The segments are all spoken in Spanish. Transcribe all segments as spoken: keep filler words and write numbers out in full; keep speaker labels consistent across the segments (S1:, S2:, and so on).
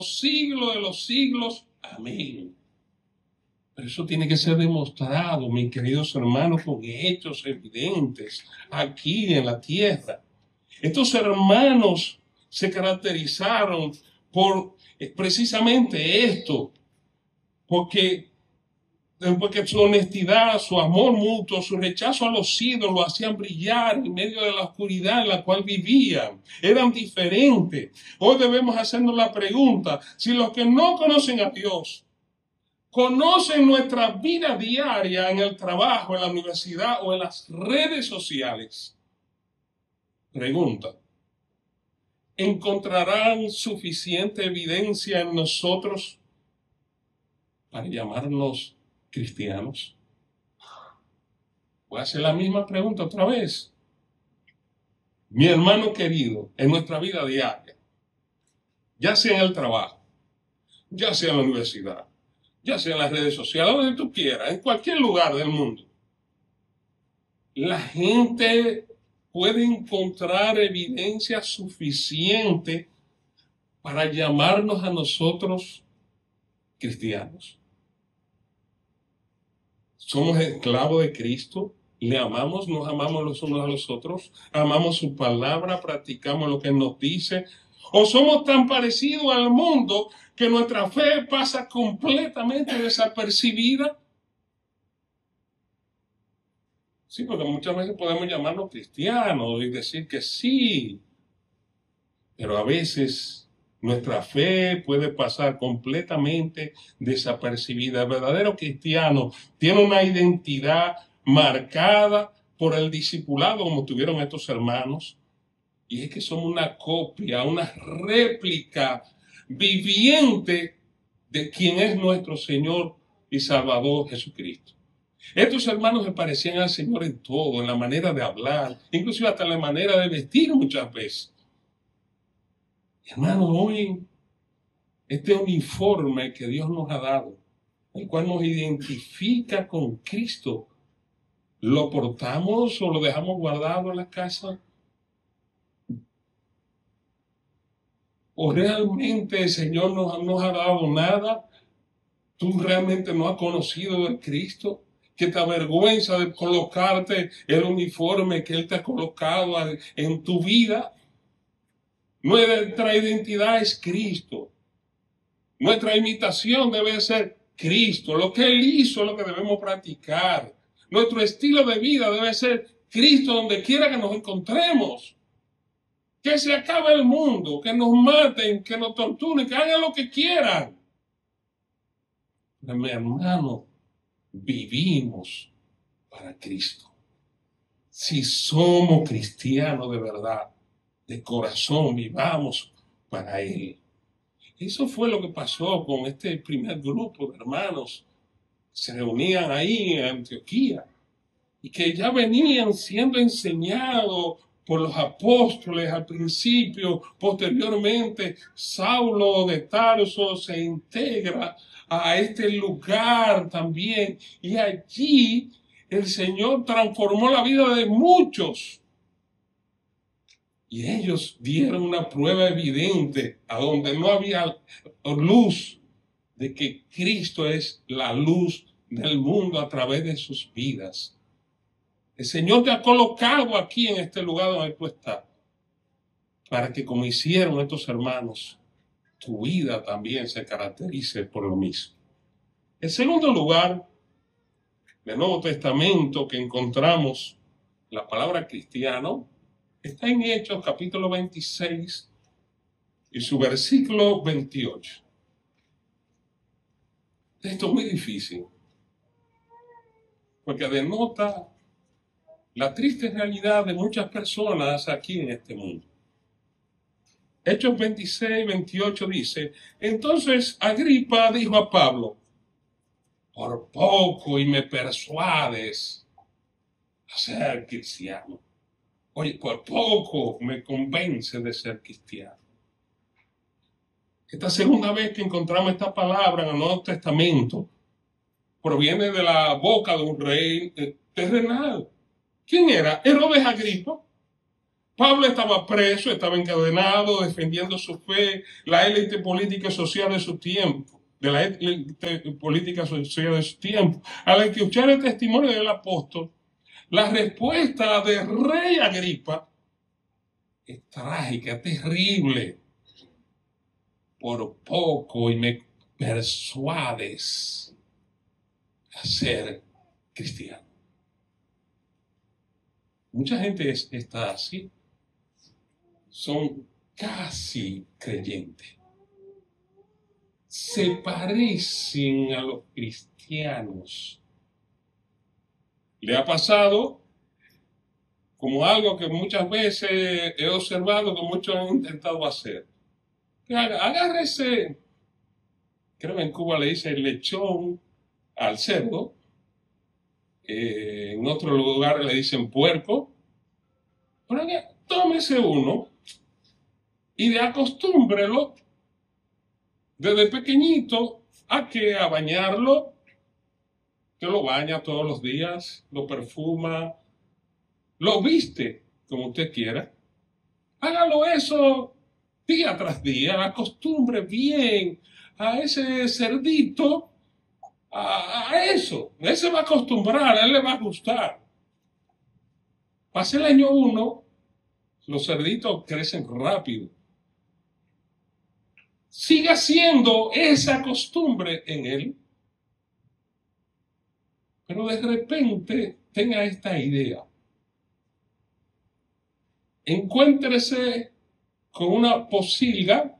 S1: siglos de los siglos. Amén. Pero eso tiene que ser demostrado, mis queridos hermanos, con hechos evidentes aquí en la tierra. Estos hermanos se caracterizaron por precisamente esto, porque, porque su honestidad, su amor mutuo, su rechazo a los ídolos lo hacían brillar en medio de la oscuridad en la cual vivían. Eran diferentes. Hoy debemos hacernos la pregunta, si los que no conocen a Dios conocen nuestra vida diaria en el trabajo, en la universidad o en las redes sociales, pregunta, ¿encontrarán suficiente evidencia en nosotros para llamarnos cristianos? Voy a hacer la misma pregunta otra vez. Mi hermano querido, en nuestra vida diaria, ya sea en el trabajo, ya sea en la universidad, ya sea en las redes sociales, donde tú quieras, en cualquier lugar del mundo, la gente puede encontrar evidencia suficiente para llamarnos a nosotros cristianos. Somos esclavos de Cristo, le amamos, nos amamos los unos a los otros, amamos su palabra, practicamos lo que nos dice, o somos tan parecidos al mundo que nuestra fe pasa completamente desapercibida. Sí, porque muchas veces podemos llamarnos cristianos y decir que sí, pero a veces nuestra fe puede pasar completamente desapercibida. El verdadero cristiano tiene una identidad marcada por el discipulado, como tuvieron estos hermanos, y es que somos una copia, una réplica viviente de quien es nuestro Señor y Salvador Jesucristo. Estos hermanos se parecían al Señor en todo, en la manera de hablar, inclusive hasta en la manera de vestir muchas veces. Hermano, hoy este uniforme que Dios nos ha dado, el cual nos identifica con Cristo, ¿lo portamos o lo dejamos guardado en la casa? ¿O realmente el Señor no nos ha dado nada? ¿Tú realmente no has conocido de Cristo? ¿Que te avergüenza de colocarte el uniforme que Él te ha colocado en tu vida? Nuestra identidad es Cristo. Nuestra imitación debe ser Cristo. Lo que Él hizo es lo que debemos practicar. Nuestro estilo de vida debe ser Cristo donde quiera que nos encontremos. Que se acabe el mundo, que nos maten, que nos torturen, que hagan lo que quieran. Pero mi hermano, vivimos para Cristo. Si somos cristianos de verdad, de corazón, vivamos para Él. Eso fue lo que pasó con este primer grupo de hermanos que se reunían ahí en Antioquía y que ya venían siendo enseñados por los apóstoles al principio. Posteriormente, Saulo de Tarso se integra a este lugar también, y allí el Señor transformó la vida de muchos. Y ellos dieron una prueba evidente a donde no había luz de que Cristo es la luz del mundo a través de sus vidas. El Señor te ha colocado aquí en este lugar donde tú estás, para que, como hicieron estos hermanos, tu vida también se caracterice por lo mismo. En segundo lugar, del Nuevo Testamento que encontramos la palabra cristiano, está en Hechos capítulo veintiséis y su versículo veintiocho. Esto es muy difícil, porque denota la triste realidad de muchas personas aquí en este mundo. Hechos veintiséis, veintiocho dice: entonces Agripa dijo a Pablo, por poco y me persuades a ser cristiano. Oye, por poco me convence de ser cristiano. Esta segunda vez que encontramos esta palabra en el Nuevo Testamento proviene de la boca de un rey terrenal. ¿Quién era? Herodes Agripa. Pablo estaba preso, estaba encadenado, defendiendo su fe, la élite política y social de su tiempo, de la élite política y social de su tiempo. Al escuchar el testimonio del apóstol, la respuesta del rey Agripa es trágica, terrible. Por poco y me persuades a ser cristiano. Mucha gente es, está así. Son casi creyentes. Se parecen a los cristianos. ¿Le ha pasado? Como algo que muchas veces he observado que muchos han intentado hacer. Agárrese, creo que en Cuba le dice el lechón al cerdo, eh, en otro lugar le dicen puerco, pero que tómese uno y de acostúmbrelo desde pequeñito a que a bañarlo, que lo baña todos los días, lo perfuma, lo viste como usted quiera. Hágalo eso día tras día, acostumbre bien a ese cerdito, a, a eso. Él se va a acostumbrar, a él le va a gustar. Pasa el año uno, los cerditos crecen rápido. Siga siendo esa costumbre en él, pero de repente tenga esta idea. Encuéntrese con una posilga,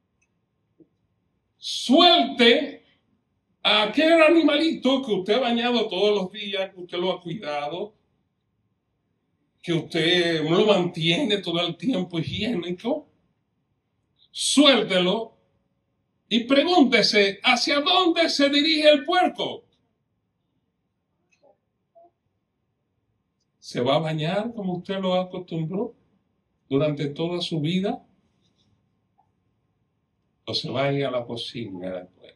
S1: suelte a aquel animalito que usted ha bañado todos los días, que usted lo ha cuidado, que usted lo mantiene todo el tiempo higiénico, suéltelo y pregúntese, ¿hacia dónde se dirige el puerco? ¿Se va a bañar como usted lo acostumbró durante toda su vida? ¿O se va a ir a la posilga después?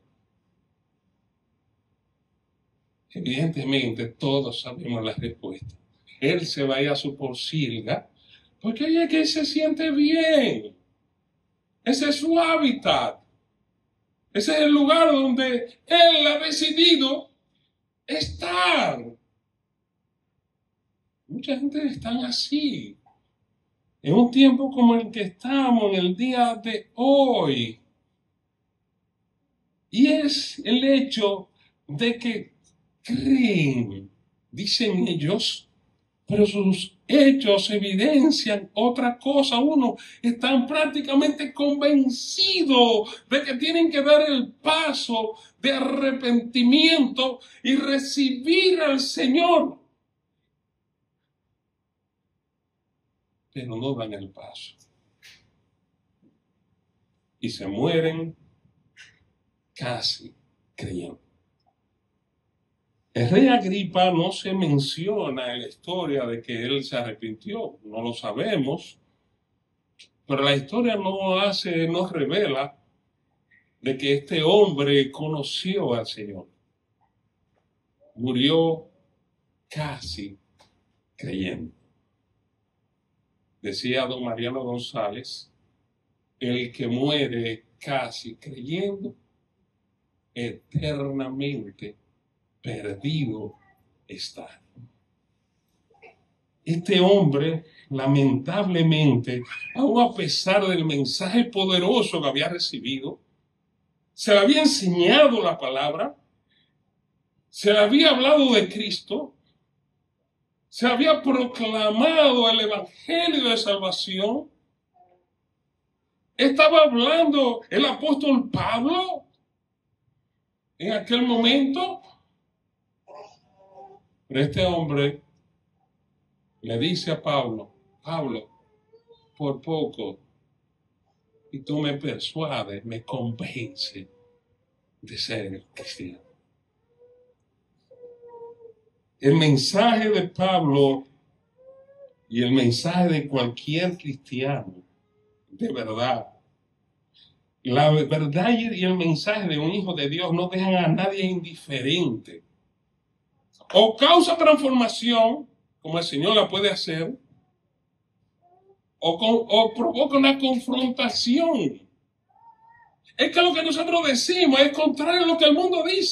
S1: Evidentemente, todos sabemos la respuesta. Él se va a ir a su posilga porque oye que él se siente bien. Ese es su hábitat. Ese es el lugar donde él ha decidido estar. Mucha gente está así. En un tiempo como el que estamos, en el día de hoy. Y es el hecho de que creen, dicen ellos, pero sus hechos evidencian otra cosa. Uno, están prácticamente convencidos de que tienen que dar el paso de arrepentimiento y recibir al Señor. Pero no dan el paso. Y se mueren casi creyendo. El rey Agripa no se menciona en la historia de que él se arrepintió, no lo sabemos, pero la historia no hace, nos revela de que este hombre conoció al Señor. Murió casi creyendo. Decía don Mariano González, el que muere casi creyendo, eternamente perdido está. Este hombre, lamentablemente, aun a pesar del mensaje poderoso que había recibido, se le había enseñado la palabra, se le había hablado de Cristo, se había proclamado el evangelio de salvación, estaba hablando el apóstol Pablo en aquel momento. Pero este hombre le dice a Pablo, Pablo, por poco, y tú me persuades, me convence de ser cristiano. El mensaje de Pablo y el mensaje de cualquier cristiano, de verdad, la verdad y el mensaje de un hijo de Dios no dejan a nadie indiferente. O causa transformación, como el Señor la puede hacer, o, con, o provoca una confrontación. Es que lo que nosotros decimos es contrario a lo que el mundo dice.